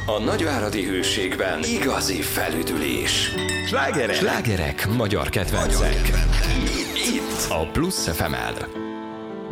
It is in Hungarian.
A nagyváradi Hőségben igazi felüdülés. Slágerek, magyar kedvencek. Itt a Plusz FM-el.